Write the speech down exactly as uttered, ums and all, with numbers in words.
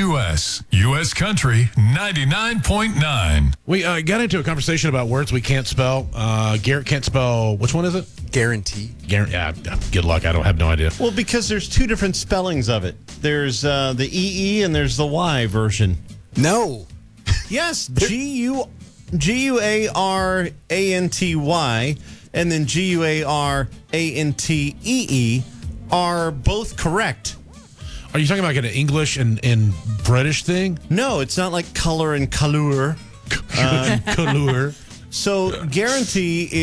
U S, U S Country ninety-nine point nine. We uh, got into a conversation about words we can't spell. Uh, Garrett can't spell, which one is it? Guarantee. Garrett, yeah, good luck. I don't have no idea. Well, because there's two different spellings of it. There's uh, the E E and there's the Y version. No. Yes, G U G U A R A N T Y and then G U A R A N T E E are both correct. Are you talking about like an English and, and British thing? No, it's not like color and colour. Uh, Color. So guarantee